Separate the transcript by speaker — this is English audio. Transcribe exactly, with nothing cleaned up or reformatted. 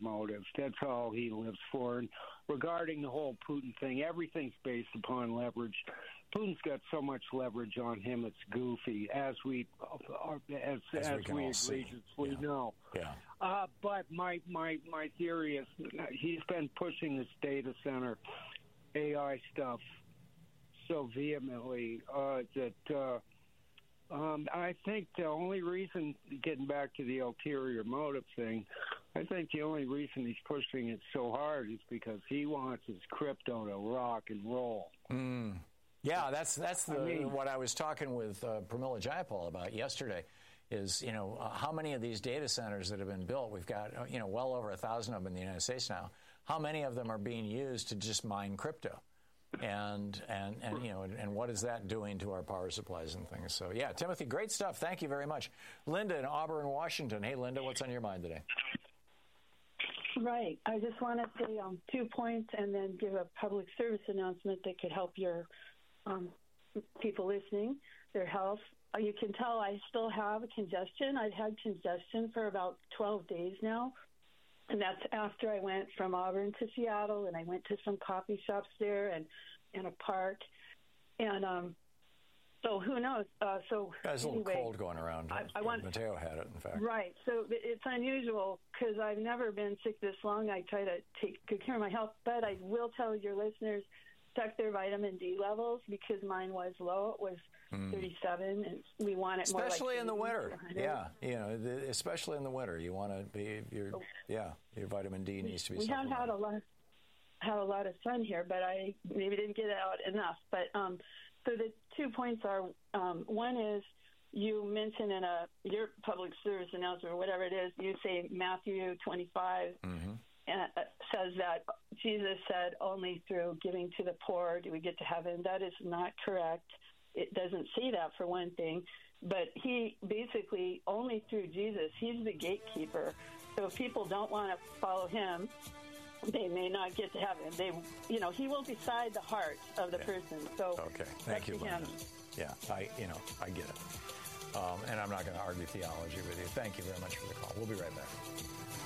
Speaker 1: motives. That's all he lives for. And regarding the whole Putin thing, everything's based upon leverage. Putin's got so much leverage on him, it's goofy, as we as as, as we, we egregiously
Speaker 2: yeah.
Speaker 1: know.
Speaker 2: Yeah.
Speaker 1: Uh, but my, my, my theory is he's been pushing this data center A I stuff so vehemently uh, that uh, um, I think the only reason, getting back to the ulterior motive thing, I think the only reason he's pushing it so hard is because he wants his crypto to rock and roll.
Speaker 2: Mm. Yeah, that's that's the,
Speaker 1: I mean,
Speaker 2: what I was talking with uh, Pramila Jayapal about yesterday. Is, you know, uh, how many of these data centers that have been built, we've got, uh, you know, well over a thousand of them in the United States now, how many of them are being used to just mine crypto? And, and, and you know, and, and what is that doing to our power supplies and things? So, yeah, Timothy, great stuff. Thank you very much. Linda in Auburn, Washington. Hey, Linda, what's on your mind today?
Speaker 3: Right. I just want to say um, two points and then give a public service announcement that could help your um, people listening, their health. You can tell I still have a congestion. I've had congestion for about twelve days now. And that's after I went from Auburn to Seattle, and I went to some coffee shops there and in a park. And um, so who knows? Uh, so
Speaker 2: There's
Speaker 3: anyway,
Speaker 2: a little cold going around.
Speaker 3: I, I want,
Speaker 2: Mateo had it, in fact.
Speaker 3: Right. So it's unusual because I've never been sick this long. I try to take good care of my health. But I will tell your listeners, check their vitamin D levels because mine was low. It was mm. thirty-seven, and we want it more
Speaker 2: especially
Speaker 3: like
Speaker 2: in the winter. Yeah, you know, the, especially in the winter, you want to be your oh. yeah, your vitamin D needs to be.
Speaker 3: We have had a lot, had a lot of sun here, but I maybe didn't get out enough. But um, so the two points are um, one is you mentioned in a your public service announcement or whatever it is, you say Matthew twenty-five. Mm-hmm. And it says that Jesus said only through giving to the poor do we get to heaven. That is not correct. It doesn't say that, for one thing. But he basically, only through Jesus, he's the gatekeeper. So if people don't want to follow him, they may not get to heaven. They, you know, he will decide the heart of the okay. person. So
Speaker 2: okay, thank you, Linda. Yeah, I, you know, I get it. Um, and I'm not going to argue theology with you. Thank you very much for the call. We'll be right back.